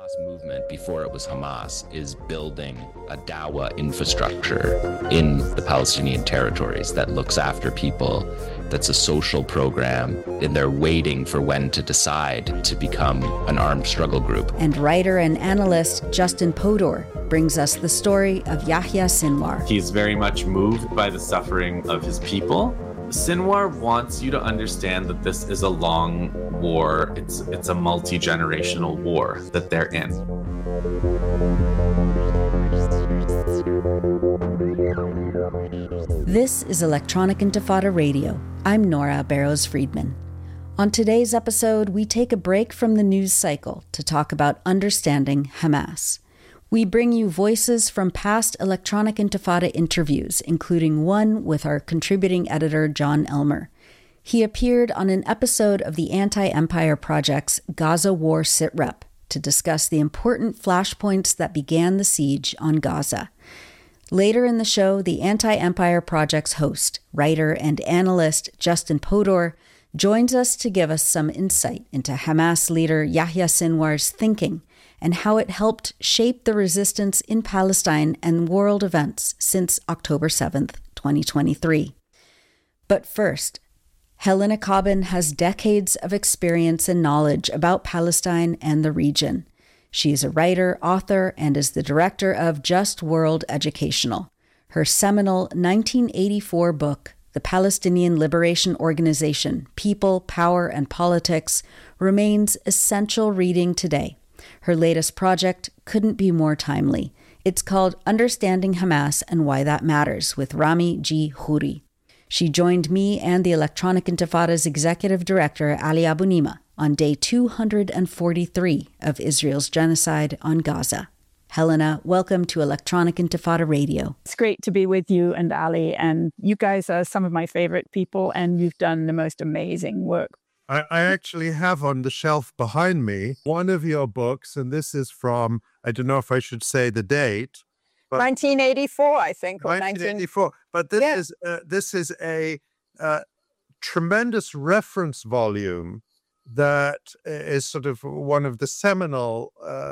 Hamas movement, before it was Hamas, is building a Dawa infrastructure in the Palestinian territories that looks after people. That's a social program, and they're waiting for when to decide to become an armed struggle group. And writer and analyst Justin Podor brings us the story of Yahya Sinwar. He's very much moved by the suffering of his people. Sinwar wants you to understand that this is a long war. It's a multi-generational war that they're in. This is Electronic Intifada Radio. I'm Nora Barrows-Friedman. On today's episode, we take a break from the news cycle to talk about understanding Hamas. We bring you voices from past Electronic Intifada interviews, including one with our contributing editor, John Elmer. He appeared on an episode of the Anti-Empire Project's Gaza War Sitrep to discuss the important flashpoints that began the siege on Gaza. Later in the show, the Anti-Empire Project's host, writer, and analyst Justin Podor joins us to give us some insight into Hamas leader Yahya Sinwar's thinking and how it helped shape the resistance in Palestine and world events since October 7th, 2023. But first, Helena Cobban has decades of experience and knowledge about Palestine and the region. She is a writer, author, and is the director of Just World Educational. Her seminal 1984 book, The Palestinian Liberation Organization, People, Power, and Politics, remains essential reading today. Her latest project couldn't be more timely. It's called Understanding Hamas and Why That Matters with Rami G. Khoury. She joined me and the Electronic Intifada's executive director, Ali Abunimah, on day 243 of Israel's genocide on Gaza. Helena, welcome to Electronic Intifada Radio. It's great to be with you and Ali, and you guys are some of my favorite people, and you've done the most amazing work. I actually have on the shelf behind me one of your books, and this is from, I don't know if I should say the date. 1984, I think. Or 1984. But this is a tremendous reference volume that is sort of one of the seminal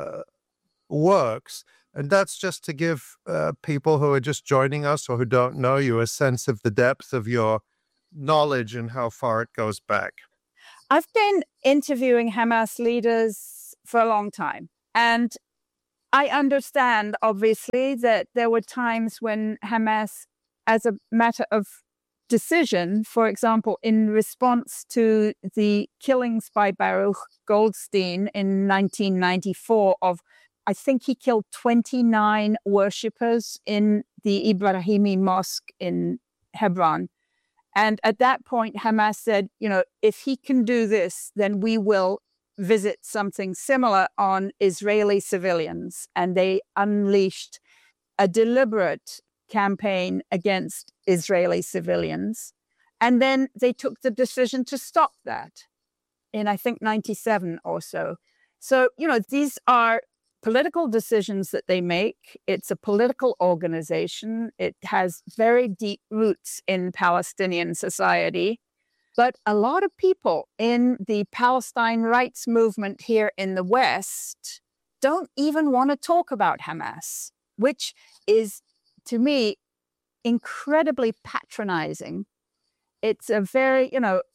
works. And that's just to give people who are just joining us or who don't know you a sense of the depth of your knowledge and how far it goes back. I've been interviewing Hamas leaders for a long time. And I understand, obviously, that there were times when Hamas, as a matter of decision, for example, in response to the killings by Baruch Goldstein in 1994 of, I think he killed 29 worshippers in the Ibrahimi Mosque in Hebron. And at that point, Hamas said, if he can do this, then we will visit something similar on Israeli civilians. And they unleashed a deliberate campaign against Israeli civilians. And then they took the decision to stop that in, I think, 97 or so. So, these are political decisions that they make. It's a political organization. It has very deep roots in Palestinian society. But a lot of people in the Palestine rights movement here in the West don't even want to talk about Hamas, which is, to me, incredibly patronizing. It's a very,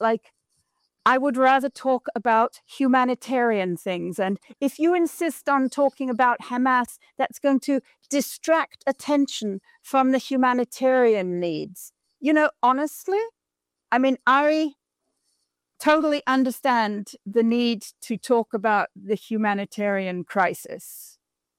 I would rather talk about humanitarian things. And if you insist on talking about Hamas, that's going to distract attention from the humanitarian needs. Honestly, I totally understand the need to talk about the humanitarian crisis.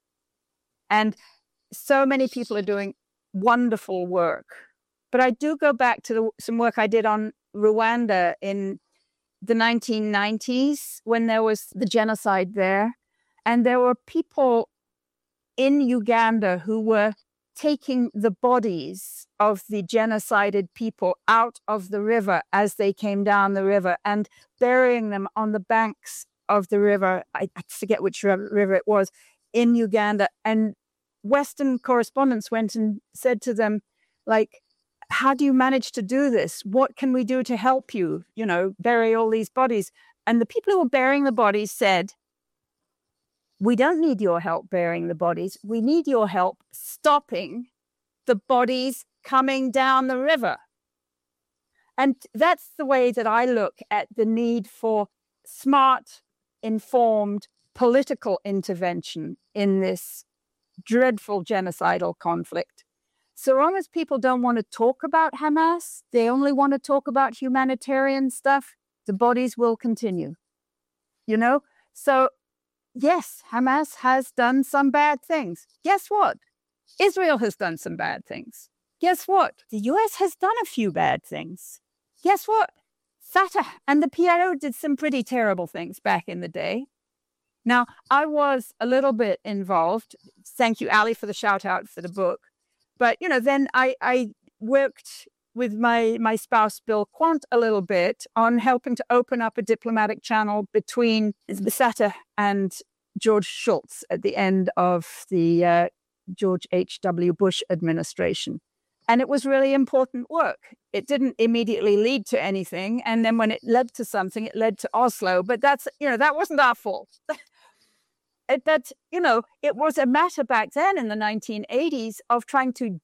And so many people are doing wonderful work. But I do go back to some work I did on Rwanda in the 1990s when there was the genocide there. And there were people in Uganda who were taking the bodies of the genocided people out of the river as they came down the river and burying them on the banks of the river. I forget which river it was in Uganda. And Western correspondents went and said to them, how do you manage to do this? What can we do to help you, bury all these bodies? And the people who were burying the bodies said, we don't need your help burying the bodies. We need your help stopping the bodies coming down the river. And that's the way that I look at the need for smart, informed political intervention in this dreadful genocidal conflict. So long as people don't want to talk about Hamas, they only want to talk about humanitarian stuff, the bodies will continue. You know? So yes, Hamas has done some bad things. Guess what? Israel has done some bad things. Guess what? The US has done a few bad things. Guess what? Fatah and the PLO did some pretty terrible things back in the day. Now, I was a little bit involved. Thank you, Ali, for the shout out for the book. But, then I worked with my spouse, Bill Quant, a little bit on helping to open up a diplomatic channel between Fatah and George Shultz at the end of the George H.W. Bush administration. And it was really important work. It didn't immediately lead to anything. And then when it led to something, it led to Oslo. But that's, that wasn't our fault. It was a matter back then in the 1980s of trying to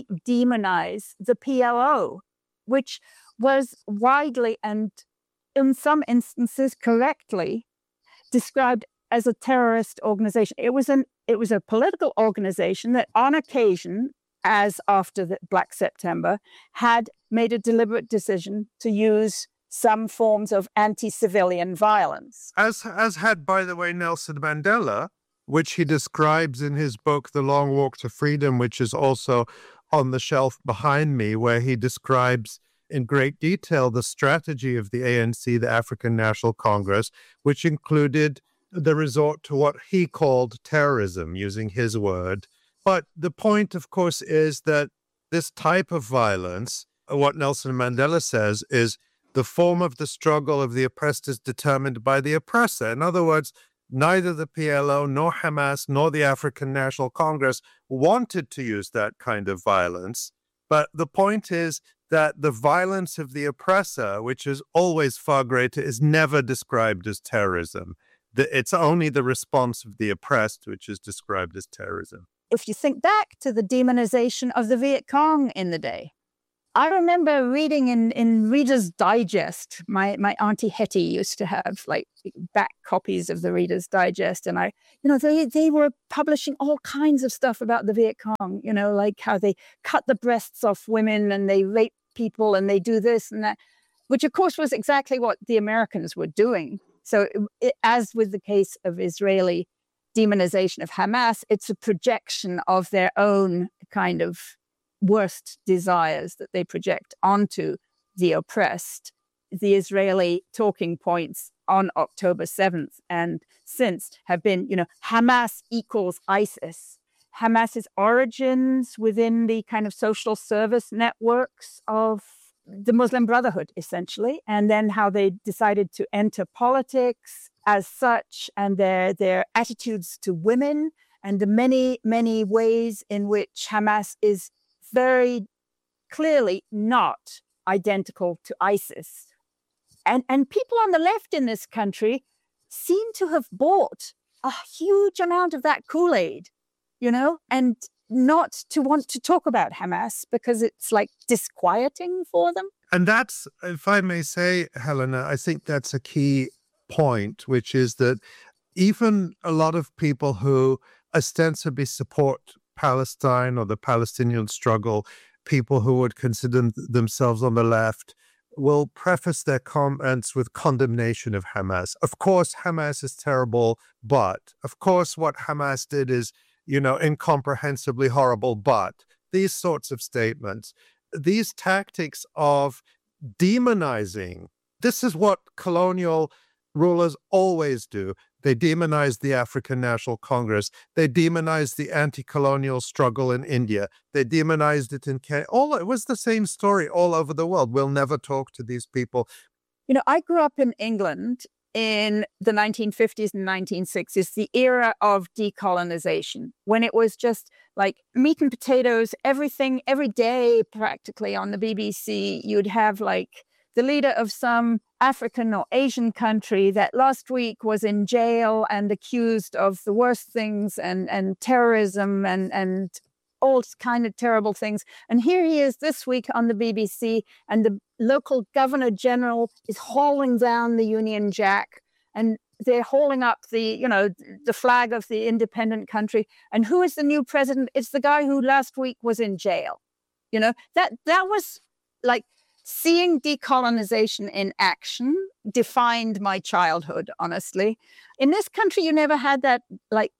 demonize the PLO, which was widely and in some instances correctly described as a terrorist organization. It was a political organization that on occasion, as after the Black September, had made a deliberate decision to use some forms of anti-civilian violence. As had, by the way, Nelson Mandela, which he describes in his book, The Long Walk to Freedom, which is also on the shelf behind me, where he describes in great detail the strategy of the ANC, the African National Congress, which included the resort to what he called terrorism, using his word. But the point, of course, is that this type of violence, what Nelson Mandela says, is the form of the struggle of the oppressed is determined by the oppressor. In other words, neither the PLO, nor Hamas, nor the African National Congress wanted to use that kind of violence. But the point is that the violence of the oppressor, which is always far greater, is never described as terrorism. It's only the response of the oppressed which is described as terrorism. If you think back to the demonization of the Viet Cong in the day, I remember reading in Reader's Digest. My Auntie Hetty used to have like back copies of the Reader's Digest, and they were publishing all kinds of stuff about the Viet Cong. Like how they cut the breasts off women and they rape people and they do this and that, which of course was exactly what the Americans were doing. So, as with the case of Israeli demonization of Hamas, it's a projection of their own kind of worst desires that they project onto the oppressed. The Israeli talking points on October 7th and since have been, Hamas equals ISIS. Hamas's origins within the kind of social service networks of the Muslim Brotherhood, essentially, and then how they decided to enter politics as such, and their attitudes to women, and the many, many ways in which Hamas is very clearly not identical to ISIS. And people on the left in this country seem to have bought a huge amount of that Kool-Aid, and not to want to talk about Hamas because it's like disquieting for them. And that's, if I may say, Helena, I think that's a key point, which is that even a lot of people who ostensibly support Palestine or the Palestinian struggle, people who would consider themselves on the left, will preface their comments with condemnation of Hamas. Of course, Hamas is terrible, but of course, what Hamas did is, incomprehensibly horrible, but these sorts of statements, these tactics of demonizing, this is what colonial rulers always do. They demonize the African National Congress. They demonized the anti-colonial struggle in India. They demonized it in Kenya. It was the same story all over the world. We'll never talk to these people. I grew up in England in the 1950s and 1960s, the era of decolonization, when it was just like meat and potatoes, everything, every day practically on the BBC. You'd have like the leader of some African or Asian country that last week was in jail and accused of the worst things and terrorism and all kind of terrible things. And here he is this week on the BBC, and the local governor general is hauling down the Union Jack, and they're hauling up the flag of the independent country. And who is the new president? It's the guy who last week was in jail. That was like seeing decolonization in action defined my childhood, honestly. In this country, you never had that like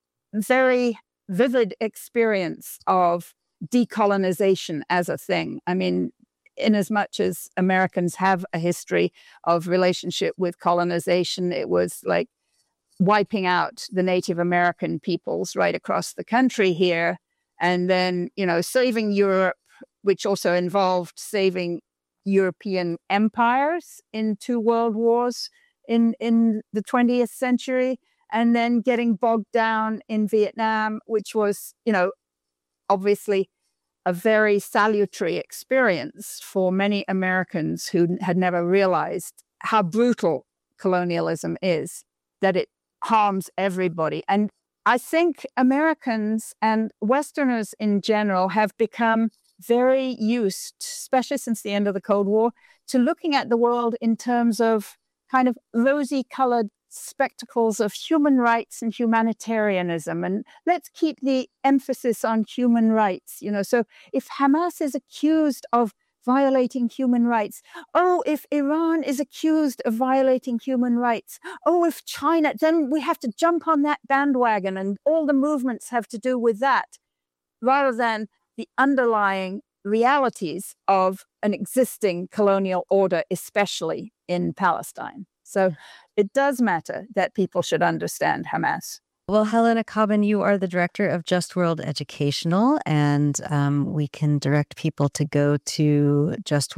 very vivid experience of decolonization as a thing. I mean, in as much as Americans have a history of relationship with colonization, it was like wiping out the Native American peoples right across the country here. And then, saving Europe, which also involved saving European empires in 2 world wars in the 20th century, and then getting bogged down in Vietnam, which was, obviously a very salutary experience for many Americans who had never realized how brutal colonialism is, that it harms everybody. And I think Americans and Westerners in general have become very used, especially since the end of the Cold War, to looking at the world in terms of kind of rosy-colored spectacles of human rights and humanitarianism. And let's keep the emphasis on human rights. So if Hamas is accused of violating human rights, if Iran is accused of violating human rights, if China, then we have to jump on that bandwagon, and all the movements have to do with that, rather than the underlying realities of an existing colonial order, especially in Palestine. So it does matter that people should understand Hamas. Well, Helena Cobban, you are the director of Just World Educational, and we can direct people to go to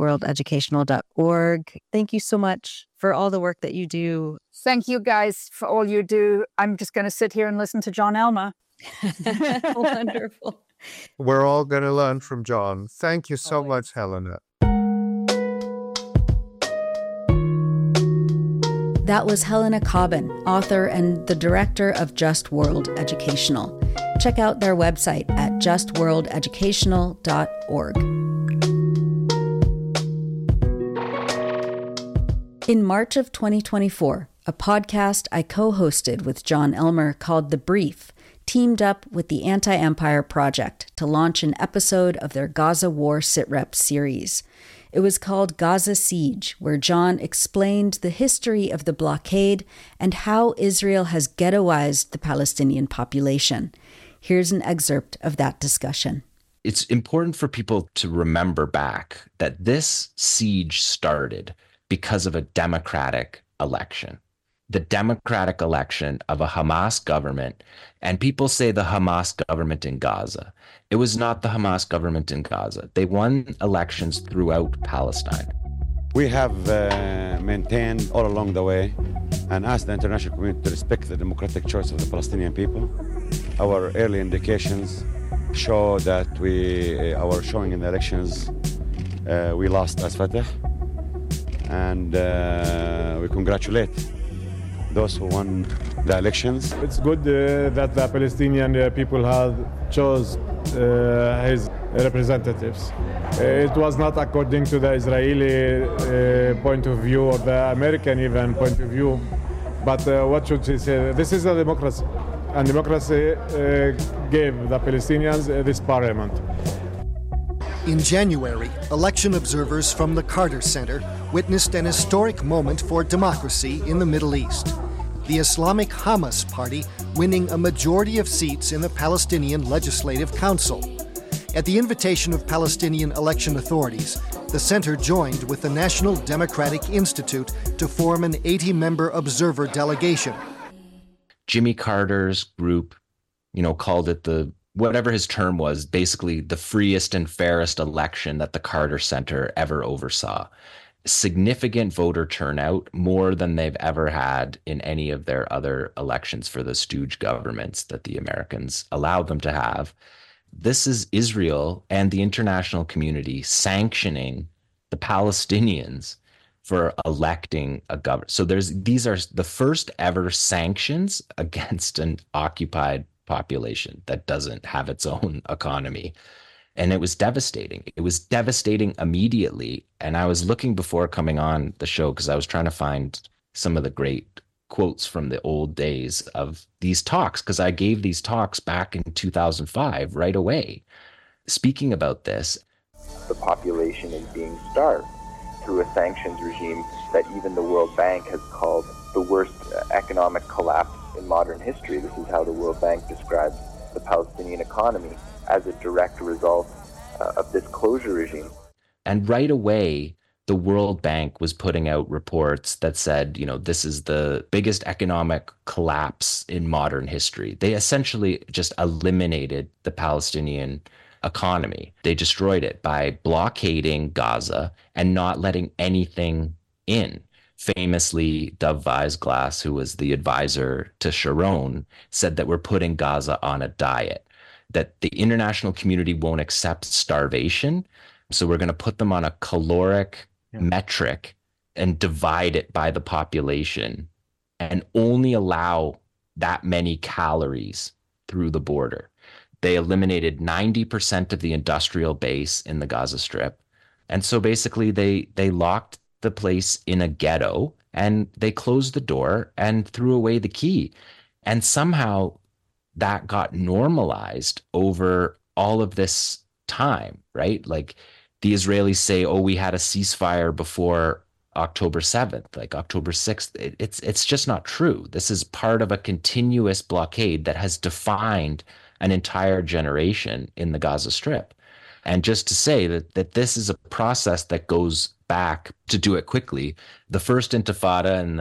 justworldeducational.org. Thank you so much for all the work that you do. Thank you guys for all you do. I'm just going to sit here and listen to John Elmer. Wonderful. We're all going to learn from John. Thank you so much, Helena. That was Helena Cobban, author and the director of Just World Educational. Check out their website at justworldeducational.org. In March of 2024, a podcast I co-hosted with John Elmer called The Brief teamed up with the Anti-Empire Project to launch an episode of their Gaza War Sitrep series. It was called Gaza Siege, where John explained the history of the blockade and how Israel has ghettoized the Palestinian population. Here's an excerpt of that discussion. It's important for people to remember back that this siege started because of a democratic election. The democratic election of a Hamas government, and people say the Hamas government in Gaza. It was not the Hamas government in Gaza. They won elections throughout Palestine. We have maintained all along the way and asked the international community to respect the democratic choice of the Palestinian people. Our early indications show that our showing in the elections, we lost as Fatah, and we congratulate those who won the elections. It's good that the Palestinian people have chose his representatives. It was not according to the Israeli point of view or the American even point of view, but what should we say? This is a democracy, and democracy gave the Palestinians this parliament. In January, election observers from the Carter Center witnessed an historic moment for democracy in the Middle East. The Islamic Hamas Party winning a majority of seats in the Palestinian Legislative Council. At the invitation of Palestinian election authorities, the center joined with the National Democratic Institute to form an 80-member observer delegation. Jimmy Carter's group, called it whatever his term was, basically the freest and fairest election that the Carter Center ever oversaw. Significant voter turnout, more than they've ever had in any of their other elections for the stooge governments that the Americans allowed them to have. This is Israel and the international community sanctioning the Palestinians for electing a government. So these are the first ever sanctions against an occupied population that doesn't have its own economy. And it was devastating. It was devastating immediately. And I was looking before coming on the show because I was trying to find some of the great quotes from the old days of these talks, because I gave these talks back in 2005 right away, speaking about this. The population is being starved through a sanctions regime that even the World Bank has called the worst economic collapse in modern history. This is how the World Bank describes the Palestinian economy as a direct result of this closure regime. And right away, the World Bank was putting out reports that said, this is the biggest economic collapse in modern history. They essentially just eliminated the Palestinian economy. They destroyed it by blockading Gaza and not letting anything in. Famously, Dov Weisglass, who was the advisor to Sharon, said that we're putting Gaza on a diet, that the international community won't accept starvation. So we're going to put them on a caloric metric and divide it by the population and only allow that many calories through the border. They eliminated 90% of the industrial base in the Gaza Strip. And so basically they locked the place in a ghetto and they closed the door and threw away the key. And somehow that got normalized over all of this time, right? Like the Israelis say, oh, we had a ceasefire before October 7th, like October 6th. It's just not true. This is part of a continuous blockade that has defined an entire generation in the Gaza Strip. And just to say that this is a process that goes back, to do it quickly, the first Intifada in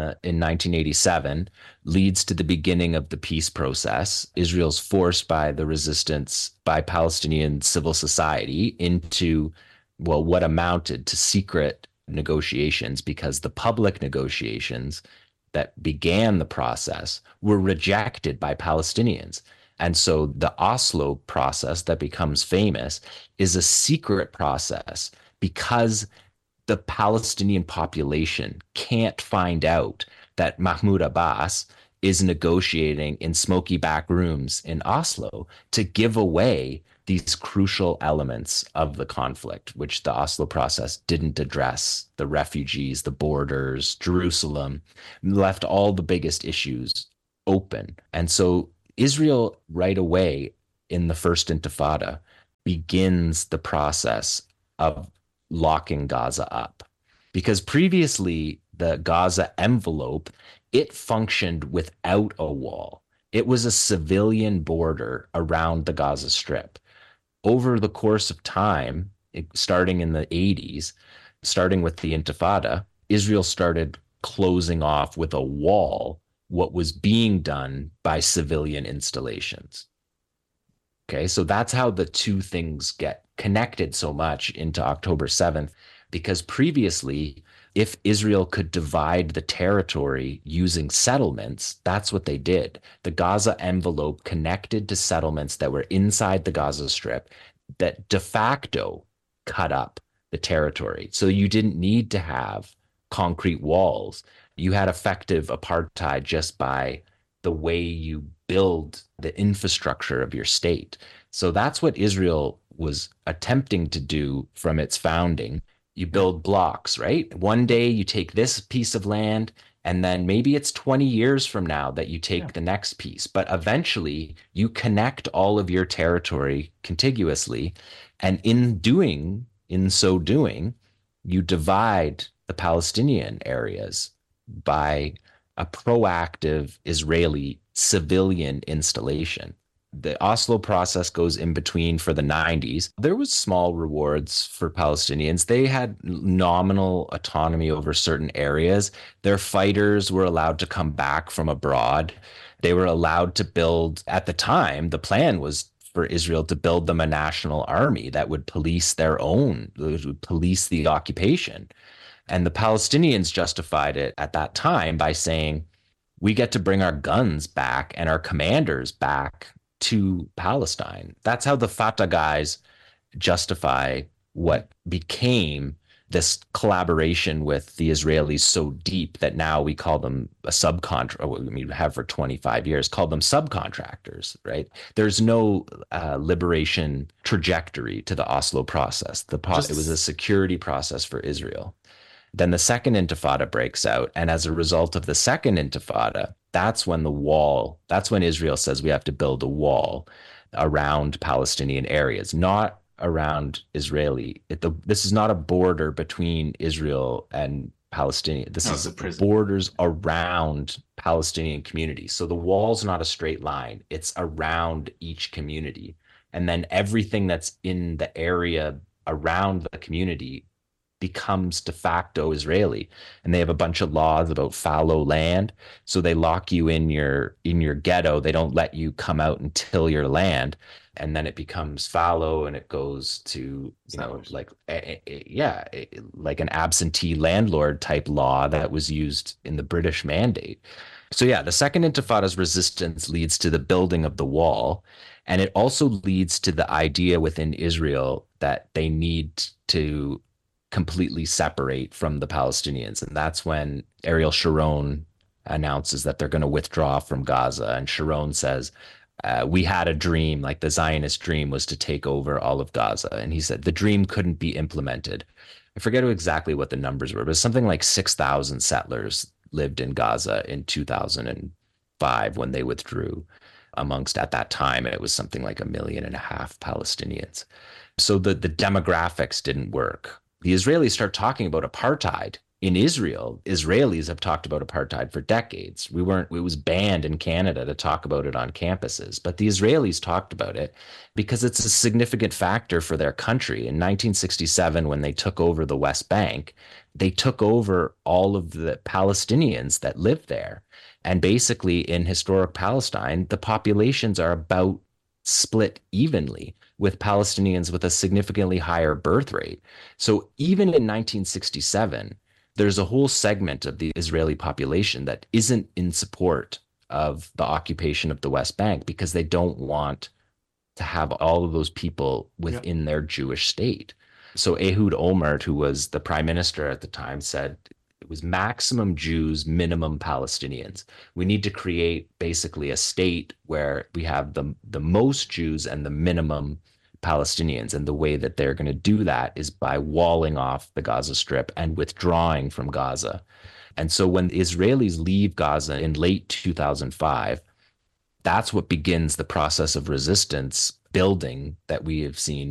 1987 leads to the beginning of the peace process. Israel's forced by the resistance by Palestinian civil society into, well, what amounted to secret negotiations, because the public negotiations that began the process were rejected by Palestinians. And so the Oslo process that becomes famous is a secret process because the Palestinian population can't find out that Mahmoud Abbas is negotiating in smoky back rooms in Oslo to give away these crucial elements of the conflict, which the Oslo process didn't address: the refugees, the borders, Jerusalem, left all the biggest issues open. And so Israel right away in the first Intifada begins the process of locking Gaza up, because previously the Gaza envelope, it functioned without a wall. It was a civilian border around the Gaza Strip. Over the course of time, starting in the 80s, starting with the Intifada, Israel started closing off with a wall what was being done by civilian installations. Okay, so that's how the two things get connected so much into October 7th, because previously, if Israel could divide the territory using settlements, that's what they did. The Gaza envelope connected to settlements that were inside the Gaza Strip that de facto cut up the territory. So you didn't need to have concrete walls. You had effective apartheid just by the way you build the infrastructure of your state. So that's what Israel was attempting to do from its founding. You build blocks, right? One day you take this piece of land, and then maybe it's 20 years from now that you take the next piece. But eventually you connect all of your territory contiguously. And in so doing, you divide the Palestinian areas by a proactive Israeli civilian installation. The Oslo process goes in between for the 90s. There was small rewards for Palestinians. They had nominal autonomy over certain areas. Their fighters were allowed to come back from abroad. They were allowed to build, at the time, the plan was for Israel to build them a national army that would police would police the occupation. And the Palestinians justified it at that time by saying, we get to bring our guns back and our commanders back to Palestine. That's how the Fatah guys justify what became this collaboration with the Israelis so deep that now we call them a subcontract. We have for 25 years called them subcontractors, right? There's no liberation trajectory to the Oslo process. It was a security process for Israel. Then the Second Intifada breaks out. And as a result of the Second Intifada, that's when Israel says we have to build a wall around Palestinian areas, not around Israeli. This is not a border between Israel and Palestinian. This is borders around Palestinian communities. So the wall's not a straight line. It's around each community. And then everything that's in the area around the community becomes de facto Israeli. And they have a bunch of laws about fallow land. So they lock you in your ghetto. They don't let you come out and till your land. And then it becomes fallow, and it goes to, like an absentee landlord type law that was used in the British Mandate. So the Second Intifada's resistance leads to the building of the wall. And it also leads to the idea within Israel that they need to completely separate from the Palestinians. And that's when Ariel Sharon announces that they're going to withdraw from Gaza. And Sharon says, we had a dream, like the Zionist dream was to take over all of Gaza. And he said the dream couldn't be implemented. I forget exactly what the numbers were, but something like 6,000 settlers lived in Gaza in 2005 when they withdrew. Amongst, at that time, it was something like 1.5 million Palestinians. So the demographics didn't work. The Israelis start talking about apartheid. In Israel, Israelis have talked about apartheid for decades. It was banned in Canada to talk about it on campuses, but the Israelis talked about it because it's a significant factor for their country. In 1967, when they took over the West Bank, they took over all of the Palestinians that lived there. And basically in historic Palestine, the populations are about split evenly, with Palestinians with a significantly higher birth rate. So even in 1967, there's a whole segment of the Israeli population that isn't in support of the occupation of the West Bank because they don't want to have all of those people within their Jewish state. So Ehud Olmert, who was the prime minister at the time, said it was maximum Jews, minimum Palestinians. We need to create basically a state where we have the most Jews and the minimum Palestinians. And the way that they're going to do that is by walling off the Gaza Strip and withdrawing from Gaza. And so when the Israelis leave Gaza in late 2005, that's what begins the process of resistance building that we have seen